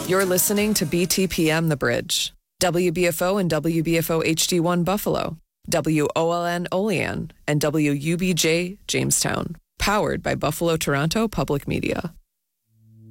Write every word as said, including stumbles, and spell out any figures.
You're listening to B T P M The Bridge, W B F O and W B F O H D one Buffalo, W O L N Olean, and W U B J Jamestown. Powered by Buffalo Toronto Public Media.